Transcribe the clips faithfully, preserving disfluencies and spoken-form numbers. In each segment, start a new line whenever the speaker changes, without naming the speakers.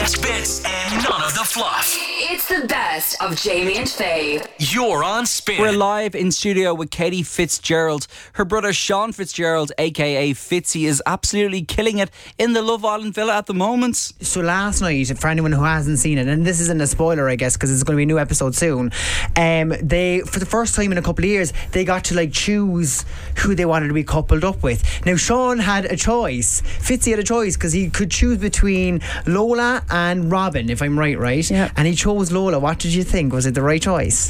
best bits and none of the fluff.
It's the best of Jamie and Faye.
You're on Spin.
We're live in studio with Katie Fitzgerald. Her brother Sean Fitzgerald, aka Fitzy, is absolutely killing it in the Love Island villa at the moment.
So last night, for anyone who hasn't seen it, and this isn't a spoiler, I guess, because it's going to be a new episode soon, um, they, for the first time in a couple of years, they got to like choose who they wanted to be coupled up with. Now Sean had a choice. Fitzy had a choice because he could choose between Lola and Robin, if I'm right, right?
Yeah.
And he chose Lola. What did you think? Was it the right choice?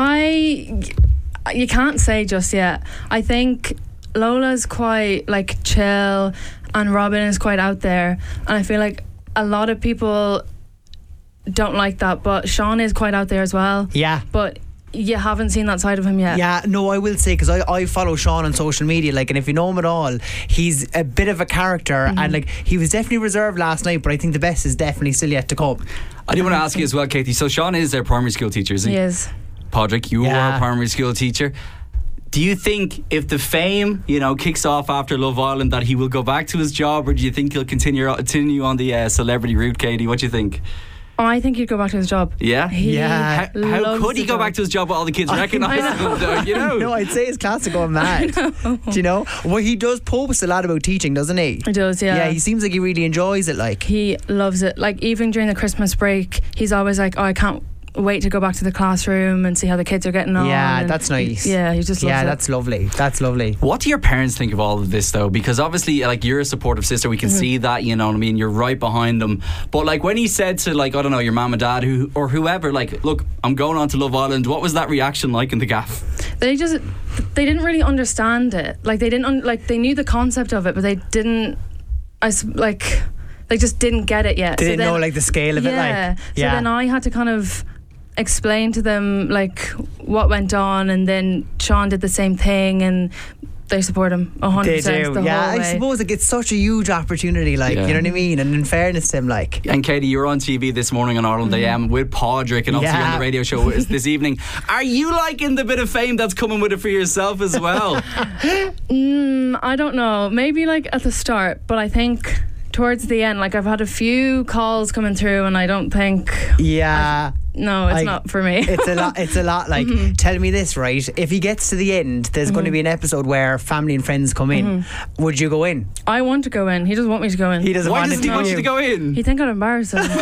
I, you can't say just yet. I think Lola's quite like chill and Robin is quite out there, and I feel like a lot of people don't like that, but Sean is quite out there as well.
Yeah.
But you haven't seen that side of him yet.
Yeah, no, I will say, because I, I follow Sean on social media, like, and if you know him at all, he's a bit of a character, mm-hmm. and like he was definitely reserved last night, but I think the best is definitely still yet to come.
I do want to ask you as well, Katie. So Sean is their primary school teacher, isn't he?
He is.
Podrick, you
Yeah.
are a primary school teacher. Do you think if the fame, you know, kicks off after Love Island, that he will go back to his job, or do you think he'll continue continue on the uh, celebrity route, Katie? What do you think?
I think he'd go back to his job.
Yeah?
He
Yeah.
How, how
loves
could he
the
go
job.
back to his job with all the kids recognise
I know.
him, though, you know?
No, I'd say his class are going mad. Do you know? Well, he does post a lot about teaching, doesn't he?
He does, yeah.
Yeah, he seems like he really enjoys it, like.
He loves it. Like, even during the Christmas break, he's always like, oh, I can't wait to go back to the classroom and see how the kids are getting on.
Yeah,
And
that's nice.
Yeah, he just loves
Yeah,
it.
that's lovely. That's lovely.
What do your parents think of all of this, though? Because obviously, like, you're a supportive sister. We can
Mm-hmm.
see that, you know what I mean? You're right behind them. But, like, when he said to, like, I don't know, your mum and dad who or whoever, like, look, I'm going on to Love Island, what was that reaction like in the gaff?
They just, they didn't really understand it. Like, they didn't, un- like, they knew the concept of it, but they didn't, I, s- like, they just didn't get it yet.
They
So
didn't
then-
know, like, the scale of
yeah,
it, like.
So
Yeah.
then I had to kind of explain to them like what went on, and then Sean did the same thing, and they support him one hundred
They
percent
do.
the
Yeah,
whole
I
way.
suppose like, it's such a huge opportunity, like,
Yeah.
you know what I mean? And in fairness to him, like.
And Katie, you were on T V this morning on Ireland A M with Podrick, and obviously
Yeah.
on the radio show is this evening. Are you liking the bit of fame that's coming with it for yourself as well?
Mm, I don't know. Maybe like at the start, but I think towards the end, like I've had a few calls coming through, and I don't think.
Yeah.
No, it's
I-
not for me.
It's a lot. It's a lot. Like,
Mm-hmm.
tell me this, right? If he gets to the end, there's going to be an episode where family and friends come in.
Mm-hmm.
Would you go in?
I want to go in. He doesn't want me to go in.
He doesn't
Why
want
does
it
he
to
want
you.
you to go in?
He think I'd embarrass him.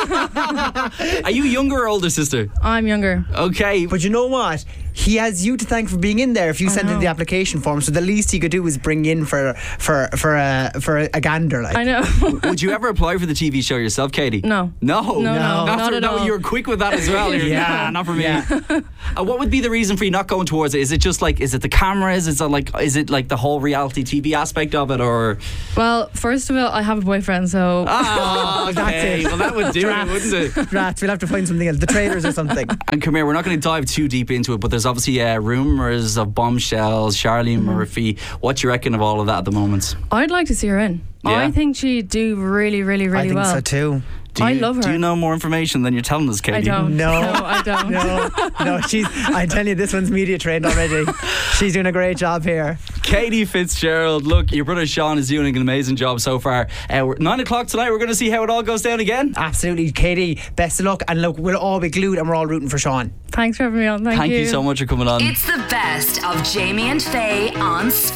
Are you younger or older, sister?
I'm younger.
Okay.
But you know what? He has you to thank for being in there. If you sent in
know.
the application form, so the least he could do is bring you in for for for a for a gander. Like,
I know.
Would you ever apply for the T V show yourself, Katie?
No.
No?
No, no,
After,
not at
no,
all.
you were quick with that as well. You're,
Yeah.
Nah, not for me.
Yeah.
Uh, what would be the reason for you not going towards it? Is it just like, is it the cameras? Is it like, is it like the whole reality T V aspect of it, or?
Well, first of all, I have a boyfriend, so
Ah, okay.
That's it.
Well, that would do it, wouldn't it?
Rats, we'll have to find something else. The trailers or something.
And come here, we're not going to dive too deep into it, but there's obviously uh, rumours of bombshells, Charlene
Mm-hmm.
Murphy. What do you reckon of all of that at the moment?
I'd like to see her in.
Yeah.
I think she'd do really, really, really
I think
well.
so too.
Do
I
you,
love her.
Do you know more information than you're telling us, Katie?
I don't.
No.
No, I don't.
No, no, she's. I tell you, this one's media trained already. She's doing a great job here.
Katie Fitzgerald, look, your brother Sean is doing an amazing job so far. Uh, we're, nine o'clock tonight, we're going to see how it all goes down again.
Absolutely, Katie. Best of luck, and look, we'll all be glued, and we're all rooting for Sean.
Thanks for having me on. Thank,
Thank you so much for coming on.
It's the best of Jamie and Faye on Spin.